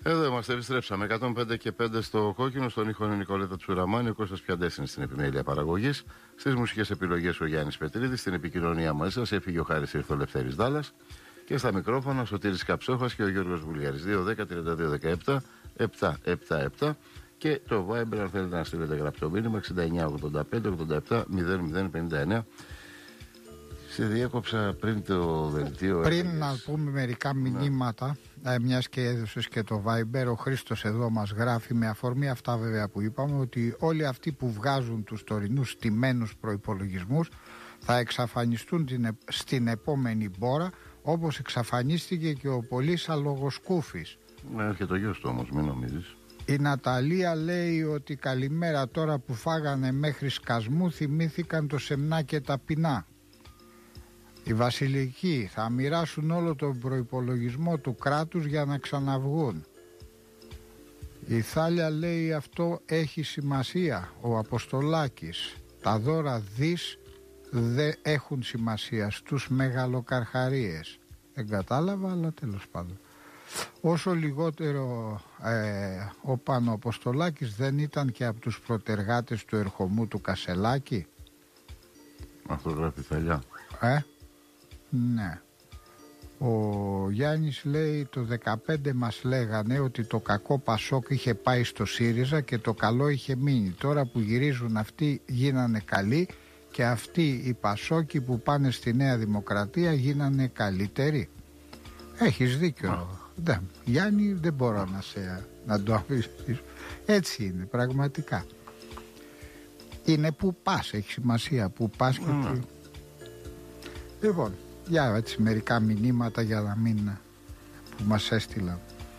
Εδώ είμαστε, επιστρέψαμε. 105 και 5 στο κόκκινο, στον ήχο είναι η Νικολέτα Τσουραμάνη, ο Κώστας Πιαντέσης στην επιμέλεια παραγωγής. Στις μουσικές επιλογές ο Γιάννης Πετρίδης, στην επικοινωνία μαζί σας έφυγε ο Χάρης, ήρθε ο Λευτέρης Δάλλας. Και στα μικρόφωνα ο Σωτήρης Καψόχας και ο Γιώργος Βουλιάρης. 2-10-32-17-777 και το Viber, αν θέλετε να στείλετε γραπτό μήνυμα, 69-85-87-0-059. Σε διέκοψα πριν το δελτίο. Πριν να πούμε μερικά μηνύματα, μιας και έδωσες και το Viber, ο Χρήστος εδώ μας γράφει, με αφορμή αυτά βέβαια που είπαμε, ότι όλοι αυτοί που βγάζουν τους τωρινούς στημένους προϋπολογισμούς θα εξαφανιστούν στην επόμενη μπόρα, όπως εξαφανίστηκε και ο Πολύς Αλογοσκούφης. Έρχεται ο γιος του όμως, μην νομίζεις. Η Ναταλία λέει ότι καλημέρα, τώρα που φάγανε μέχρι σκασμού θυμήθηκαν το σεμνά και τα πεινά. Οι Βασιλικοί θα μοιράσουν όλο τον προϋπολογισμό του κράτους για να ξαναβγούν. Η Θάλια λέει αυτό έχει σημασία. Ο Αποστολάκης, τα δώρα δις δεν έχουν σημασία στους μεγαλοκαρχαρίες. Δεν κατάλαβα, αλλά τέλος πάντων. Όσο λιγότερο ο Πανοαποστολάκης δεν ήταν και από τους προτεργάτες του ερχομού του Κασελάκη. Αυτό γράφει Θαλιά. Ναι. Ο Γιάννης λέει το 15 μας λέγανε ότι το κακό Πασόκ είχε πάει στο ΣΥΡΙΖΑ και το καλό είχε μείνει. Τώρα που γυρίζουν αυτοί γίνανε καλοί και αυτοί οι Πασόκοι που πάνε στη Νέα Δημοκρατία γίνανε καλύτεροι. Έχεις δίκιο. Γιάννη, δεν μπορώ να το αφήσω. Έτσι είναι πραγματικά. Είναι που πας, έχει σημασία που πας και που... Λοιπόν, για έτσι μερικά μηνύματα για να μην που μας έστειλαν.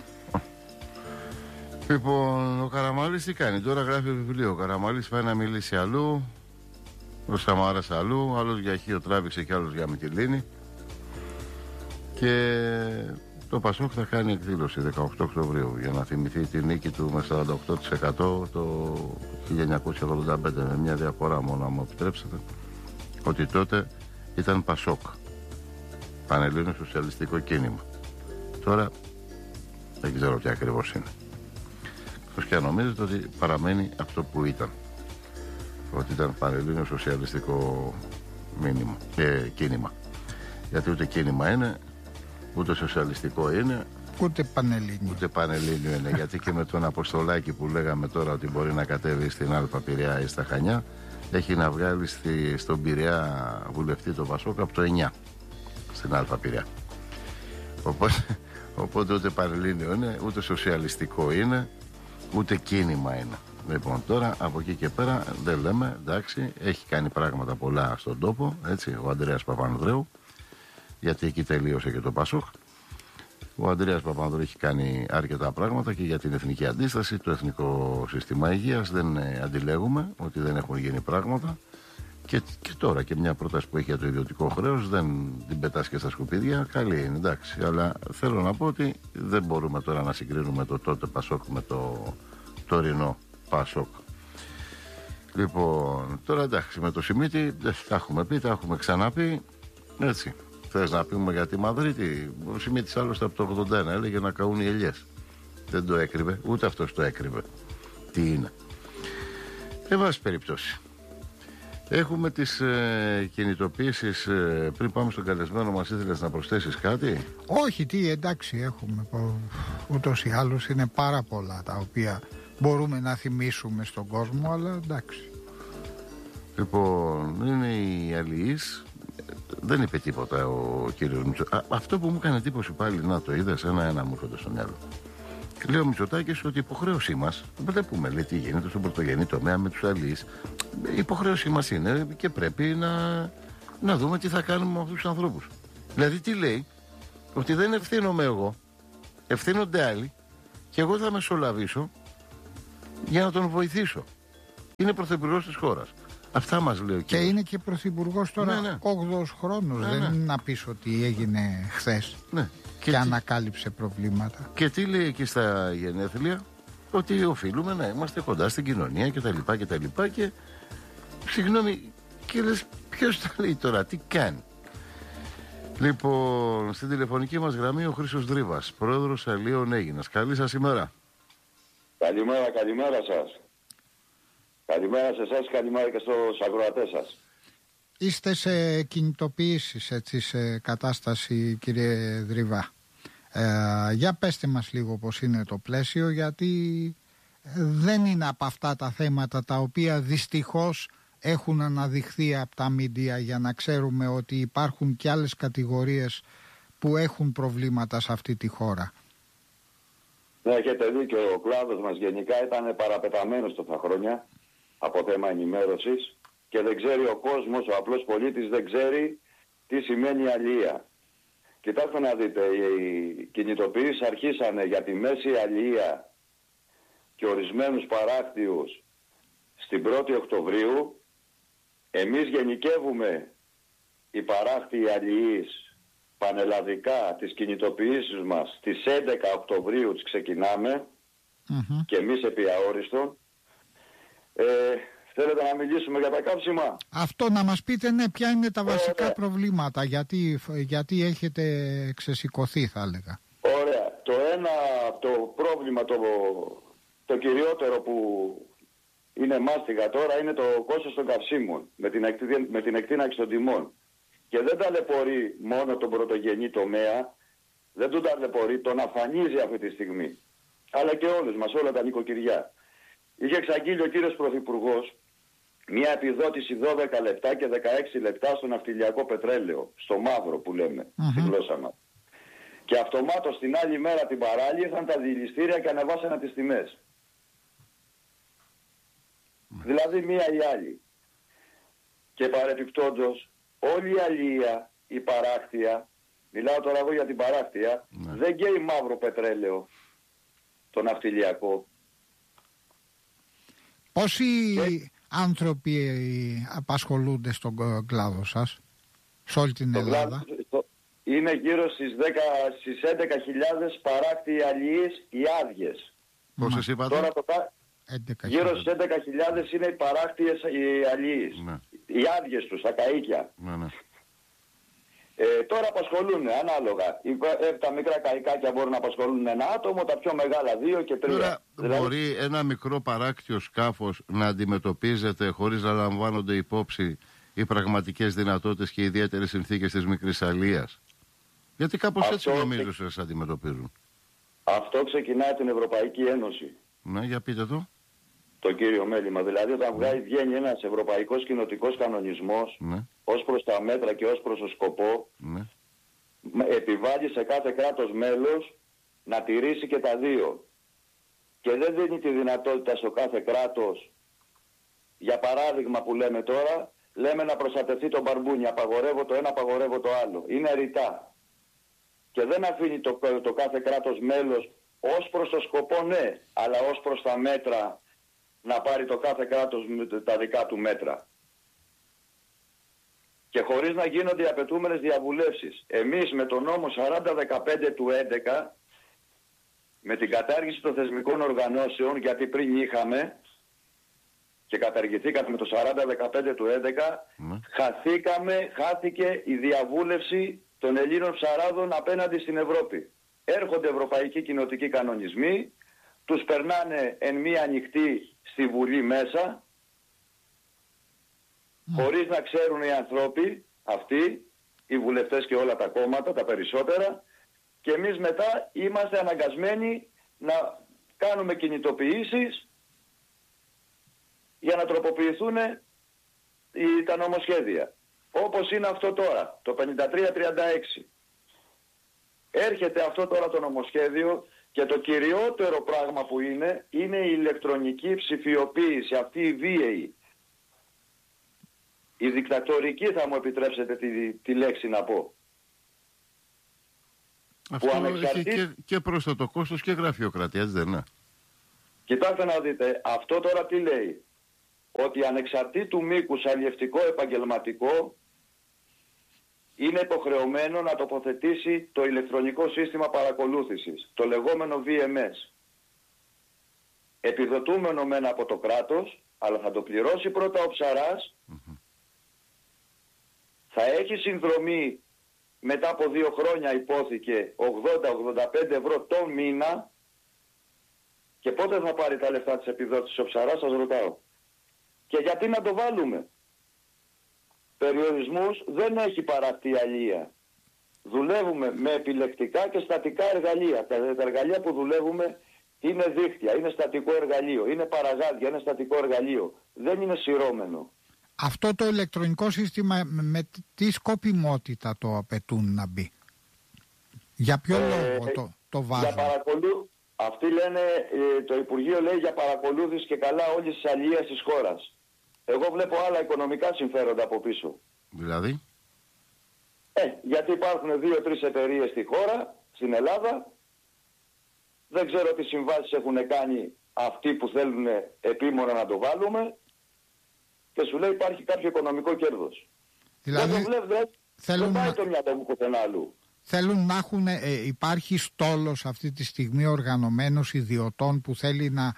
Λοιπόν, ο Καραμαλής τι κάνει, τώρα γράφει βιβλίο. Ο Καραμαλής πάει να μιλήσει αλλού, ο Σαμάρας αλλού, άλλος για Χίο τράβηξε και άλλος για Μυτιλίνη. Και το Πασόκ θα κάνει εκδήλωση 18 Οκτωβρίου για να θυμηθεί τη νίκη του με 48% το 1985, με μια διαφορά μόνο, αν μου επιτρέψετε, ότι τότε ήταν Πασόκ, Πανελλήνιο Σοσιαλιστικό Κίνημα. Τώρα δεν ξέρω τι ακριβώς είναι. Εκτός και αν νομίζετε ότι παραμένει αυτό που ήταν, ότι ήταν Πανελλήνιο Σοσιαλιστικό κίνημα. Γιατί ούτε κίνημα είναι, ούτε σοσιαλιστικό είναι, ούτε πανελλήνιο είναι. Γιατί και με τον Αποστολάκη που λέγαμε τώρα ότι μπορεί να κατέβει στην Άλπα Πειραιά ή στα Χανιά, έχει να βγάλει στον Πειραιά βουλευτή το Πασόκ από το 9 στην Άλπα Πειραιά. Οπότε ούτε πανελλήνιο είναι, ούτε σοσιαλιστικό είναι, ούτε κίνημα είναι. Λοιπόν, τώρα από εκεί και πέρα δεν λέμε, εντάξει, έχει κάνει πράγματα πολλά στον τόπο, έτσι, ο Ανδρέας Παπανδρέου, γιατί εκεί τελείωσε και το Πασόκ. Ο Ανδρέας Παπανδρέου έχει κάνει αρκετά πράγματα και για την εθνική αντίσταση, το εθνικό σύστημα υγείας. Δεν αντιλέγουμε ότι δεν έχουν γίνει πράγματα. Και τώρα και μια πρόταση που έχει για το ιδιωτικό χρέος δεν την πετάς και στα σκουπίδια. Καλή είναι, εντάξει. Αλλά θέλω να πω ότι δεν μπορούμε τώρα να συγκρίνουμε το τότε Πασόκ με το τωρινό Πασόκ. Λοιπόν, τώρα εντάξει, με το Σιμίτη τα έχουμε πει, τα έχουμε ξαναπεί. Έτσι. Θες να πούμε για τη Μαδρίτη? Ο Σιμίτης άλλωστε από το 81 έλεγε να καούν οι ελιές. Δεν το έκρυβε, ούτε αυτός το έκρυβε. Τι είναι. Εν πάση περιπτώσει, έχουμε τις κινητοποίησεις. Πριν πάμε στον καλεσμένο μας, ήθελες να προσθέσεις κάτι? Όχι, εντάξει, έχουμε. Ούτως ή άλλως είναι πάρα πολλά τα οποία μπορούμε να θυμίσουμε στον κόσμο, αλλά εντάξει. Λοιπόν, είναι οι αλληλείς. Δεν είπε τίποτα ο κύριος Μητσοτάκης. Αυτό που μου έκανε εντύπωση πάλι, να το είδες, ένα μου έρχονται στο μυαλό. Λέει ο Μητσοτάκης ότι η υποχρέωσή μας, δεν πούμε, λέει τι γίνεται στον πρωτογενή τομέα με τους αλληλείς. Η υποχρέωσή μας είναι και πρέπει να δούμε τι θα κάνουμε με αυτούς τους ανθρώπους. Δηλαδή τι λέει? Ότι δεν ευθύνομαι εγώ, ευθύνονται άλλοι και εγώ θα μεσολαβήσω για να τον βοηθήσω. Είναι πρωθυπουργός της χώρας. Αυτά μας λέει ο κύριος. Και είναι και πρωθυπουργός τώρα, ναι. 8ος χρόνος. Δεν είναι να πεις ότι έγινε χθες, ναι. και ανακάλυψε προβλήματα. Και τι λέει εκεί στα γενέθλια? Ότι οφείλουμε να είμαστε κοντά στην κοινωνία κτλ. Και συγγνώμη, και λες, ποιος τα λέει τώρα, τι κάνει? Λοιπόν, στην τηλεφωνική μας γραμμή ο Χρήστος Δρύβας, πρόεδρος Αλίων Αίγινας. Καλή σας ημέρα. Καλημέρα σας. Καλημέρα σε εσάς, καλημέρα και στους ακροατές σας. Είστε σε κινητοποιήσεις, έτσι, σε κατάσταση, κύριε Δρύβα. Για πέστε μας λίγο πώς είναι το πλαίσιο, γιατί δεν είναι από αυτά τα θέματα τα οποία δυστυχώς έχουν αναδειχθεί από τα μίντια, για να ξέρουμε ότι υπάρχουν και άλλες κατηγορίες που έχουν προβλήματα σε αυτή τη χώρα. Ναι, έχετε δίκιο. Ο κλάδος μας γενικά ήταν παραπεταμένος τόσα χρόνια από θέμα ενημέρωσης και δεν ξέρει ο κόσμος, ο απλός πολίτης δεν ξέρει τι σημαίνει αλία. Κοιτάξτε να δείτε, οι κινητοποιήσεις αρχίσανε για τη μέση αλία και ορισμένους παράκτιους στην 1η Οκτωβρίου. Εμείς γενικεύουμε οι παράκτιοι αλλιείς πανελλαδικά τις κινητοποιήσεις μας στις 11 Οκτωβρίου τις ξεκινάμε και εμείς επί αόριστον. Θέλετε να μιλήσουμε για τα κάψιμα? Αυτό να μας πείτε, ναι, ποια είναι τα βασικά προβλήματα, γιατί έχετε ξεσηκωθεί, θα έλεγα. Ωραία. Το ένα, το πρόβλημα, το κυριότερο που είναι μάστιγα τώρα είναι το κόστος των καυσίμων με την εκτείναξη των τιμών. Και δεν ταλαιπωρεί μόνο τον πρωτογενή τομέα, δεν τον ταλαιπωρεί, τον αφανίζει αυτή τη στιγμή. Αλλά και όλους μας, όλα τα νοικοκυριά. Είχε εξαγγείλει ο κύριος Πρωθυπουργός μια επιδότηση 12 λεπτά και 16 λεπτά στο ναυτιλιακό πετρέλαιο, στο μαύρο που λέμε, στη γλώσσα μας. Και αυτομάτως την άλλη μέρα την παράλληλη ήρθαν τα δηληστήρια και ανεβάσανε τις τιμές. Δηλαδή μία ή άλλη. Και παρεπιπτόντως όλη η αλία, η παράκτεια, μιλάω τώρα εγώ για την παράκτεια, δεν καίει μαύρο πετρέλαιο, το ναυτιλιακό. Πόσοι άνθρωποι απασχολούνται στον κλάδο σας, σε όλη την Ελλάδα? Είναι γύρω στις 11.000 παράκτιοι αλλιείς οι άδειες. Πόσες είπατε? Τώρα γύρω στις 11.000 είναι οι παράκτιες οι αλλιείς. Ναι. Οι άδειες τους, τα καΐκια. Ναι. Τώρα απασχολούν ανάλογα. Τα μικρά καϊκάκια μπορούν να απασχολούν ένα άτομο, τα πιο μεγάλα 2 και 3. Τώρα μπορεί ένα μικρό παράκτιο σκάφος να αντιμετωπίζεται χωρίς να λαμβάνονται υπόψη οι πραγματικές δυνατότητες και οι ιδιαίτερες συνθήκες της μικρής αλίας? Γιατί κάπως έτσι νομίζω σας αντιμετωπίζουν. Αυτό ξεκινάει την Ευρωπαϊκή Ένωση. Ναι, για πείτε το. Το κύριο μέλημα. Δηλαδή όταν βγαίνει ένας ευρωπαϊκός κοινοτικός κανονισμός, ως προς τα μέτρα και ως προς το σκοπό, επιβάλλει σε κάθε κράτος μέλος να τηρήσει και τα δύο. Και δεν δίνει τη δυνατότητα στο κάθε κράτος, για παράδειγμα που λέμε τώρα, λέμε να προστατευτεί το μπαρμπούνι, απαγορεύω το ένα, απαγορεύω το άλλο. Είναι ρητά. Και δεν αφήνει το κάθε κράτος μέλος ως προς το σκοπό, ναι, αλλά ως προς τα μέτρα να πάρει το κάθε κράτος τα δικά του μέτρα. Και χωρίς να γίνονται οι απαιτούμενες διαβουλεύσεις. Εμείς με τον νόμο 4015 του 11, με την κατάργηση των θεσμικών οργανώσεων, γιατί πριν είχαμε και καταργηθήκαμε με το 4015 του 11, χάθηκε η διαβούλευση των Ελλήνων ψαράδων απέναντι στην Ευρώπη. Έρχονται ευρωπαϊκοί κοινοτικοί κανονισμοί, τους περνάνε εν μία ανοιχτή στη Βουλή μέσα, χωρίς να ξέρουν οι άνθρωποι αυτοί, οι βουλευτές και όλα τα κόμματα, τα περισσότερα, και εμείς μετά είμαστε αναγκασμένοι να κάνουμε κινητοποιήσεις για να τροποποιηθούν τα νομοσχέδια. Όπως είναι αυτό τώρα, το 5336. Έρχεται αυτό τώρα το νομοσχέδιο και το κυριότερο πράγμα που είναι η ηλεκτρονική ψηφιοποίηση, αυτή η βίαιη. Η δικτατορική, θα μου επιτρέψετε τη λέξη να πω. Αυτό έχει και πρόσθετο κόστος και γραφειοκρατία, έτσι δεν είναι? Κοιτάξτε να δείτε, αυτό τώρα τι λέει? Ότι ανεξαρτήτου μήκους αλλιευτικό επαγγελματικό είναι υποχρεωμένο να τοποθετήσει το ηλεκτρονικό σύστημα παρακολούθησης, το λεγόμενο VMS. Επιδοτούμενο μεν από το κράτος, αλλά θα το πληρώσει πρώτα ο ψαράς, θα έχει συνδρομή μετά από 2 χρόνια υπόθηκε 80-85 ευρώ το μήνα, και πότε θα πάρει τα λεφτά της επιδότησης ο Ψαράς, σας ρωτάω. Και γιατί να το βάλουμε? Περιορισμούς δεν έχει παραχθεί η αλία. Δουλεύουμε με επιλεκτικά και στατικά εργαλεία. Τα εργαλεία που δουλεύουμε είναι δίχτυα, είναι στατικό εργαλείο, είναι παραγάδια, είναι στατικό εργαλείο. Δεν είναι σειρώμενο. Αυτό το ηλεκτρονικό σύστημα με τι σκοπιμότητα το απαιτούν να μπει? Για ποιο λόγο το βάζουν? Αυτοί λένε, το Υπουργείο λέει για παρακολούθηση και καλά όλης της αλίας της χώρας. Εγώ βλέπω άλλα οικονομικά συμφέροντα από πίσω. Δηλαδή? Γιατί υπάρχουν 2-3 εταιρείες στη χώρα, στην Ελλάδα. Δεν ξέρω τι συμβάσεις έχουν κάνει αυτοί που θέλουν επίμονα να το βάλουμε. Και σου λέει υπάρχει κάποιο οικονομικό κέρδος. Δηλαδή, δεν το βλέπετε, δεν πάει το μυαλό μου πουθενά αλλού. Θέλουν να έχουν, υπάρχει στόλος αυτή τη στιγμή οργανωμένος ιδιωτών που θέλει να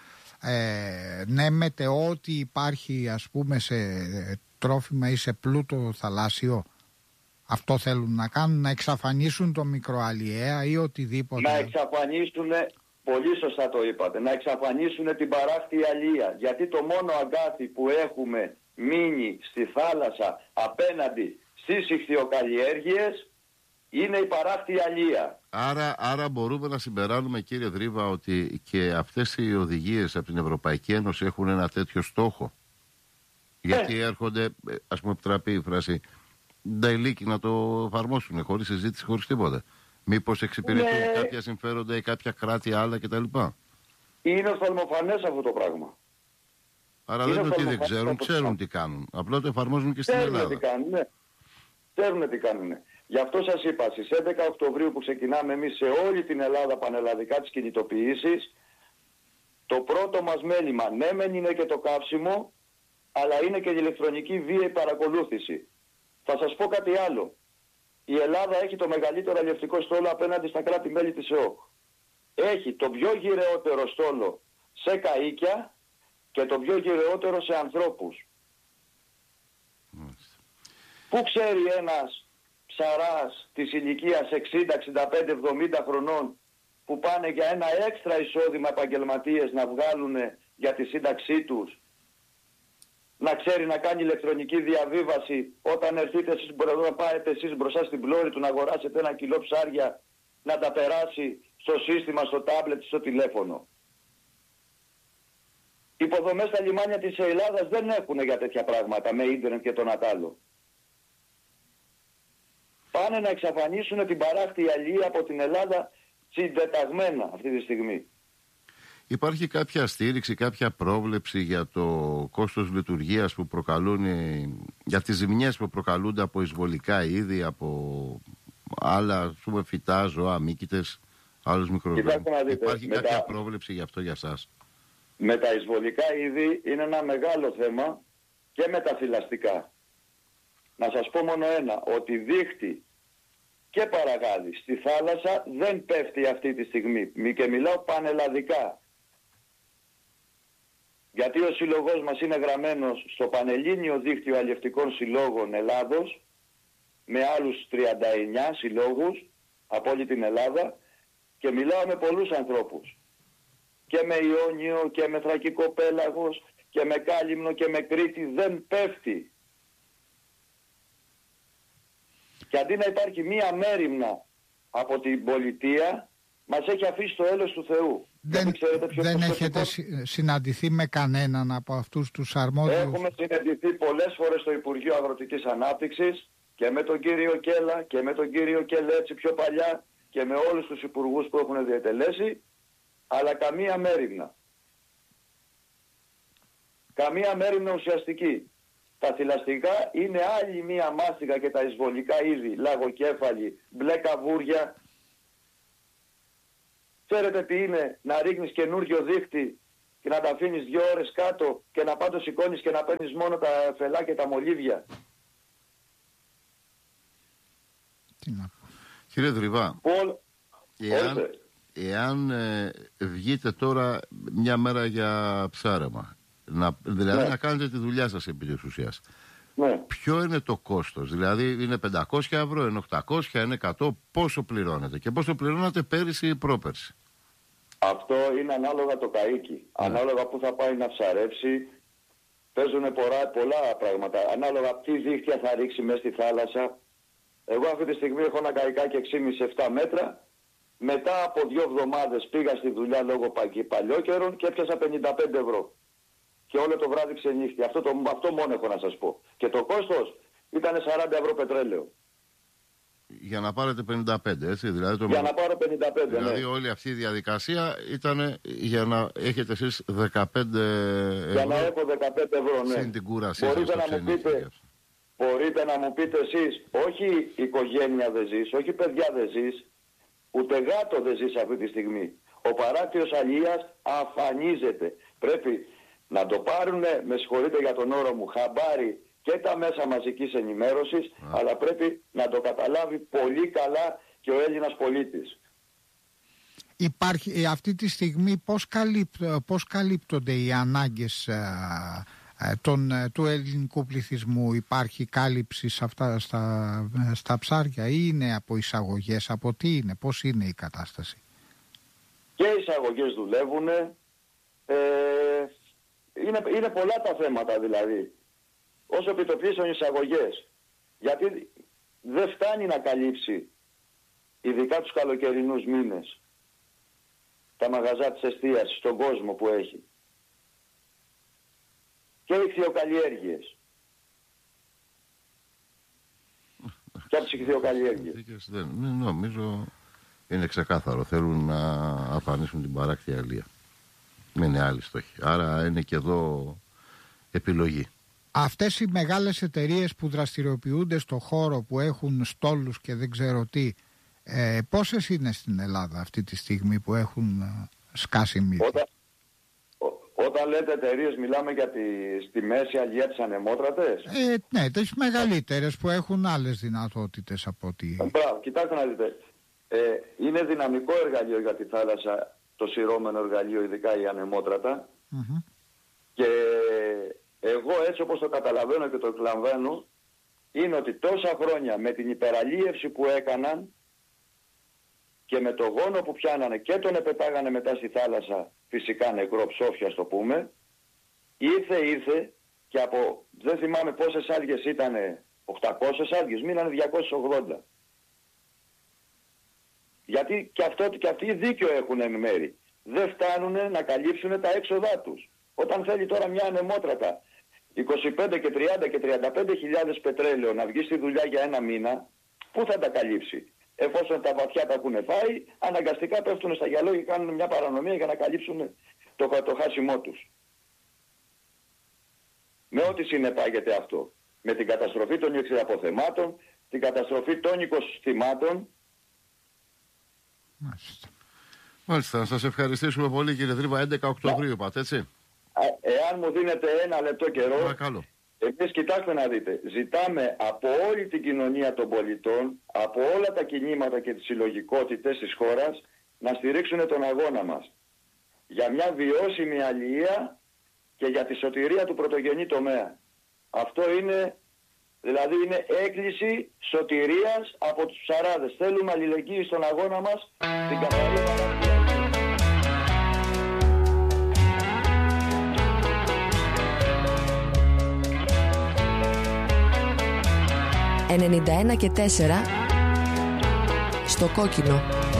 νέμεται ό,τι υπάρχει, ας πούμε, σε τρόφιμα ή σε πλούτο θαλάσσιο. Αυτό θέλουν να κάνουν, να εξαφανίσουν το μικροαλλιέα ή οτιδήποτε? Να εξαφανίσουν, πολύ σωστά το είπατε, να εξαφανίσουν την παράκτη αλία. Γιατί το μόνο αγκάθι που έχουμε μείνει στη θάλασσα απέναντι στις ιχθυοκαλλιέργειες είναι η παράκτη αλία. Άρα μπορούμε να συμπεράνουμε, κύριε Δρύβα, ότι και αυτές οι οδηγίες από την Ευρωπαϊκή Ένωση έχουν ένα τέτοιο στόχο. Γιατί έρχονται, ας πούμε, επιτραπεί η φράση, νταϊλίκι να το εφαρμόσουν χωρίς συζήτηση, χωρίς τίποτα. Μήπως εξυπηρετούν κάποια συμφέροντα ή κάποια κράτη άλλα κτλ. Είναι οφθαλμοφανές αυτό το πράγμα. Άρα δεν είναι ότι δεν ξέρουν, ξέρουν τι κάνουν. Απλά το εφαρμόζουν και στην Ελλάδα. Τι κάνουν, ναι. Ξέρουν τι κάνουν. Γι' αυτό σας είπα, στις 11 Οκτωβρίου που ξεκινάμε εμείς σε όλη την Ελλάδα πανελλαδικά τις κινητοποιήσεις, το πρώτο μας μέλημα, ναι μεν είναι και το καύσιμο, αλλά είναι και η ηλεκτρονική βίαιη παρακολούθηση. Θα σας πω κάτι άλλο. Η Ελλάδα έχει το μεγαλύτερο αλλιευτικό στόλο απέναντι στα κράτη-μέλη της ΕΟΚ. Έχει το πιο γυραιότερο στόλο σε καΐκια και το πιο γυραιότερο σε ανθρώπους. Πού ξέρει ένας ψαράς της ηλικίας 60, 65, 70 χρονών που πάνε για ένα έξτρα εισόδημα επαγγελματίες να βγάλουν για τη σύνταξή τους, να ξέρει να κάνει ηλεκτρονική διαβίβαση όταν έρθείτε εσείς, να πάετε εσείς μπροστά στην πλώρη του να αγοράσετε 1 κιλό ψάρια, να τα περάσει στο σύστημα, στο τάμπλετ, στο τηλέφωνο. Οι υποδομές στα λιμάνια της Ελλάδας δεν έχουν για τέτοια πράγματα με ίντερνετ και τον ατάλο. Πάνε να εξαφανίσουν την παράκτη αλία από την Ελλάδα συντεταγμένα αυτή τη στιγμή. Υπάρχει κάποια στήριξη, κάποια πρόβλεψη για το κόστος λειτουργίας που προκαλούν, για τις ζημιές που προκαλούνται από εισβολικά είδη, από άλλα, ας πούμε, φυτά, ζώα, μύκητες, άλλους μικροοργανισμούς? Υπάρχει κάποια πρόβλεψη για αυτό για σας? Με τα εισβολικά είδη είναι ένα μεγάλο θέμα και με τα θηλαστικά. Να σας πω μόνο ένα, ότι δίχτυ και παραγάδι στη θάλασσα δεν πέφτει αυτή τη στιγμή. Και μιλάω πανελλαδικά. Γιατί ο σύλλογος μας είναι γραμμένος στο Πανελλήνιο Δίκτυο Αλλιευτικών Συλλόγων Ελλάδος με άλλους 39 συλλόγους από όλη την Ελλάδα και μιλάω με πολλούς ανθρώπους. Και με Ιόνιο και με Θρακικό Πέλαγος και με Κάλυμνο και με Κρήτη δεν πέφτει. Και αντί να υπάρχει μία μέριμνα από την πολιτεία, μας έχει αφήσει το έλεος του Θεού. Δεν έχετε συναντηθεί με κανέναν από αυτούς τους αρμόδιους? Έχουμε συναντηθεί πολλές φορές στο Υπουργείο Αγροτικής Ανάπτυξης και με τον κύριο Κέλα και με τον κύριο Κελέτσι πιο παλιά και με όλους τους υπουργούς που έχουν διατελέσει, αλλά καμία μέριμνα. Καμία μέριμνα ουσιαστική. Τα θηλαστικά είναι άλλη μία μάστιγα και τα εισβολικά είδη, λαγοκέφαλοι, μπλε καβούρια. Ξέρετε τι είναι να ρίχνεις καινούριο δίχτυ και να τα αφήνεις 2 ώρες κάτω και να πάντως σηκώνεις και να παίρνεις μόνο τα φελά και τα μολύβια? Τι να πω. Κύριε Δρυβά, εάν βγείτε τώρα μια μέρα για ψάρεμα, δηλαδή να κάνετε τη δουλειά σας επί της ουσίας, Ναι. Ποιο είναι το κόστος? Δηλαδή είναι 500 ευρώ, είναι 800, είναι 100, πόσο πληρώνετε και πόσο πληρώνατε πέρυσι ή πρόπερσι? Αυτό είναι ανάλογα το καΐκι. Ανάλογα που θα πάει να ψαρέψει. Παίζουν πολλά πράγματα. Ανάλογα τι δίχτυα θα ρίξει μέσα στη θάλασσα. Εγώ αυτή τη στιγμή έχω ένα καϊκάκι 6,5-7 μέτρα. Μετά από 2 εβδομάδες πήγα στη δουλειά λόγω παλιόκαιρων και έπιασα 55 ευρώ. Και όλο το βράδυ ξενύχτη. Αυτό μόνο έχω να σας πω. Και το κόστος ήταν 40 ευρώ πετρέλαιο. Για να πάρετε 55, έτσι? Δηλαδή για να πάρω 55, δηλαδή ναι. όλη αυτή η διαδικασία ήταν για να έχετε εσείς 15 ευρώ. Για να έχω 15 ευρώ, ναι. Συν την κούρασή Μπορείτε να μου πείτε εσείς, όχι οικογένεια δεν ζεις, όχι παιδιά δεν ζεις, ούτε γάτο δεν ζεις αυτή τη στιγμή. Ο παράκτιος αλίας αφανίζεται. Πρέπει να το πάρουν, με συγχωρείτε για τον όρο μου, χαμπάρι και τα μέσα μαζικής ενημέρωσης, αλλά πρέπει να το καταλάβει πολύ καλά και ο Έλληνας πολίτης. Υπάρχει αυτή τη στιγμή πώς καλύπτονται οι ανάγκες του ελληνικού πληθυσμού? Υπάρχει κάλυψη σε αυτά στα ψάρια ή είναι από εισαγωγές? Από τι είναι, πώς είναι η κατάσταση? Και οι εισαγωγές δουλεύουν. Είναι πολλά τα θέματα δηλαδή. Όσο επιτοπλίσουν οι εισαγωγές. Γιατί δεν φτάνει να καλύψει, ειδικά τους καλοκαιρινούς μήνες, τα μαγαζά της εστίασης, στον κόσμο που έχει. Και οι ηχθειοκαλλιέργειες. Και από τις ηχθειοκαλλιέργειες. Νομίζω είναι ξεκάθαρο. Θέλουν να αφανίσουν την παράκτια αλεία. Δεν είναι άλλη στόχη. Άρα είναι και εδώ επιλογή. Αυτές οι μεγάλες εταιρείες που δραστηριοποιούνται στο χώρο, που έχουν στόλους και δεν ξέρω τι, πόσες είναι στην Ελλάδα αυτή τη στιγμή που έχουν σκάσει μύθι? Όταν λέτε εταιρείες, μιλάμε για στη μέση αλία της ανεμότρατες. Ναι, τις μεγαλύτερες που έχουν άλλες δυνατότητες από ό,τι... Μπράβο, κοιτάξτε να δείτε. Είναι δυναμικό εργαλείο για τη θάλασσα, το σειρώμενο εργαλείο, ειδικά η ανεμότρατα. Και εγώ έτσι όπως το καταλαβαίνω και το εκλαμβάνω, είναι ότι τόσα χρόνια με την υπεραλίευση που έκαναν και με το γόνο που πιάνανε και τον επετάγανε μετά στη θάλασσα, φυσικά νεκρό ψόφια στο πούμε, ήρθε και από, δεν θυμάμαι πόσες άλγες ήτανε, 800 άλγες, μείνανε 280. Γιατί και αυτοί δίκιο έχουν εν μέρη. Δεν φτάνουν να καλύψουν τα έξοδά τους. Όταν θέλει τώρα μια ανεμότρατα 25 και 30 και 35 χιλιάδες πετρέλαιο να βγει στη δουλειά για ένα μήνα, πού θα τα καλύψει? Εφόσον τα βαθιά τα έχουν φάει, αναγκαστικά πέφτουν στα γυαλό και κάνουν μια παρανομία για να καλύψουν το χάσιμό τους. Με ό,τι συνεπάγεται αυτό. Με την καταστροφή των αποθεμάτων, την καταστροφή των οικοσυστημάτων. Μάλιστα, να σας ευχαριστήσουμε πολύ κύριε Δρύβα. 11 Οκτωβρίου είπατε, έτσι? Εάν μου δίνετε ένα λεπτό καιρό, παρακαλώ. Εμείς κοιτάξτε να δείτε, ζητάμε από όλη την κοινωνία των πολιτών, από όλα τα κινήματα και τις συλλογικότητες της χώρας να στηρίξουν τον αγώνα μας για μια βιώσιμη αλληλεία και για τη σωτηρία του πρωτογενή τομέα. Αυτό είναι, δηλαδή είναι έκκληση σωτηρίας από τους ψαράδες. Θέλουμε αλληλεγγύη στον αγώνα μας, την καθαρή παραγωγή. 91 και 4 στο κόκκινο.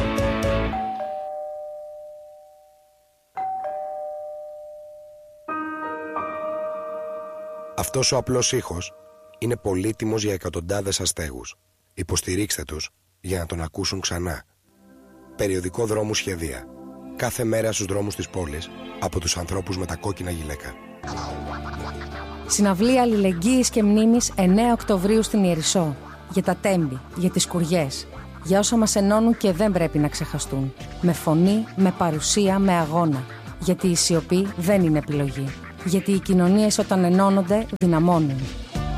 Αυτός ο απλός ήχος είναι πολύτιμος για εκατοντάδες αστέγους. Υποστηρίξτε τους για να τον ακούσουν ξανά. Περιοδικό Δρόμου Σχεδία. Κάθε μέρα στους δρόμους της πόλης από τους ανθρώπους με τα κόκκινα γυλαίκα. Συναυλία αλληλεγγύης και μνήμης 9 Οκτωβρίου στην Ιερισσό. Για τα τέμπη, για τις σκουριές. Για όσα μας ενώνουν και δεν πρέπει να ξεχαστούν. Με φωνή, με παρουσία, με αγώνα. Γιατί η σιωπή δεν είναι επιλογή. Γιατί οι κοινωνίες όταν ενώνονται δυναμώνουν.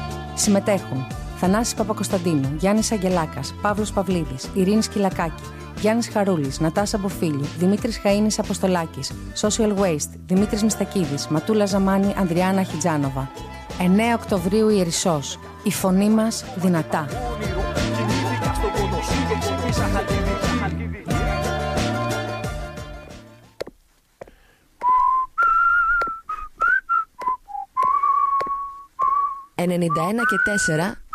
Συμμετέχουν Θανάσης Παπακοσταντίνου, Γιάννης Αγγελάκας, Παύλος Παυλίδης, Ειρήνη Σκυλακάκη, Γιάννης Χαρούλης, Νατάσα Μποφίλη, Δημήτρης Χαΐνης Αποστολάκης, Social Waste, Δημήτρης Μιστακίδης, Ματούλα Ζαμάνη, Ανδριάννα Χιτζάνοβα. 9 Οκτωβρίου η Ερισσός. Η φωνή μας δυνατά. «91 και 4